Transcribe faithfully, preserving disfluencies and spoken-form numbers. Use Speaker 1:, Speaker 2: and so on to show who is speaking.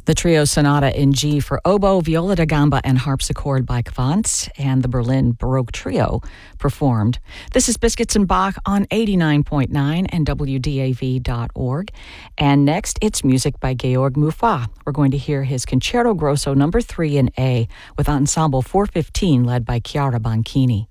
Speaker 1: The trio Sonata in G for oboe, viola da gamba, and harpsichord by Kvantz, and the Berlin Baroque Trio performed. This is Biscuits and Bach on eighty-nine point nine and W D A V dot org. And next, it's music by Georg Muffat. We're going to hear his Concerto Grosso number three in A with Ensemble four fifteen led by Chiara Banchini.